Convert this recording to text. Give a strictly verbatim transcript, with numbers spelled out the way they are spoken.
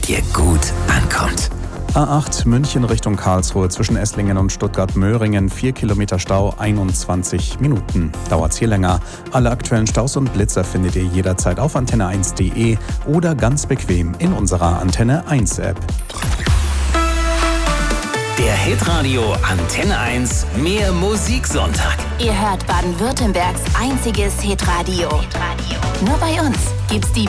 damit ihr gut ankommt. A acht München Richtung Karlsruhe zwischen Esslingen und Stuttgart-Möhringen. vier Kilometer Stau, einundzwanzig Minuten. Dauert's hier länger. Alle aktuellen Staus und Blitzer findet ihr jederzeit auf antenne eins punkt de oder ganz bequem in unserer Antenne eins App. Der Hitradio Antenne eins Mehr Musiksonntag. Ihr hört Baden-Württembergs einziges Hitradio. Hitradio. Nur bei uns gibt's die